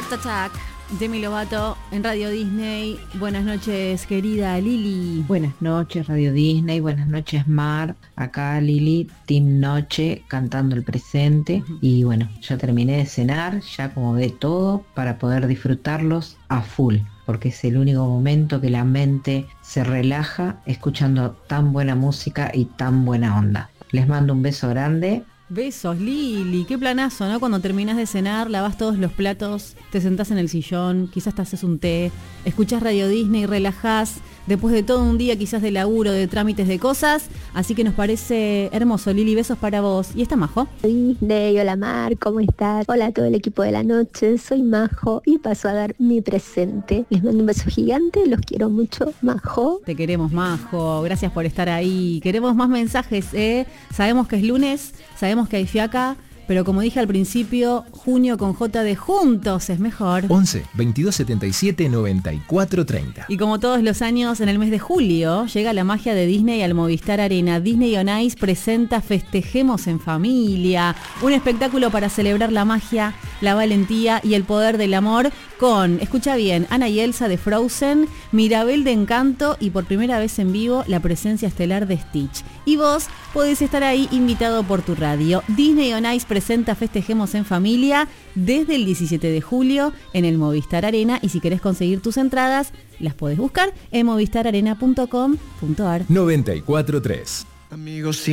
Heart Attack, Demi Lovato en Radio Disney. Buenas noches, querida Lili. Buenas noches, Radio Disney. Buenas noches, Mar. Acá Lili, Team Noche, cantando el presente. Y bueno, ya terminé de cenar, ya acomodé todo para poder disfrutarlos a full, porque es el único momento que la mente se relaja escuchando tan buena música y tan buena onda. Les mando un beso grande. Besos, Lili, qué planazo, ¿no? Cuando terminas de cenar, lavas todos los platos, te sentás en el sillón, quizás te haces un té, escuchás Radio Disney, relajás, después de todo un día quizás de laburo, de trámites, de cosas, así que nos parece hermoso, Lili, besos para vos. ¿Y está Majo? Disney, hola Mar, ¿cómo estás? Hola a todo el equipo de la noche, soy Majo y paso a dar mi presente. Les mando un beso gigante, los quiero mucho, Majo. Te queremos, Majo, gracias por estar ahí. Queremos más mensajes, Sabemos que es lunes, sabemos que hay fiaca, pero como dije al principio, junio con J de juntos es mejor. 11 22 77 94 30. Y como todos los años, en el mes de julio, llega la magia de Disney al Movistar Arena. Disney on Ice presenta Festejemos en Familia, un espectáculo para celebrar la magia, la valentía y el poder del amor con, escucha bien, Ana y Elsa de Frozen, Mirabel de Encanto y por primera vez en vivo la presencia estelar de Stitch. Y vos podés estar ahí invitado por tu radio. Disney on Ice presenta Festejemos en Familia desde el 17 de julio en el Movistar Arena, y si querés conseguir tus entradas, las podés buscar en movistararena.com.ar. 94.3. Amigos.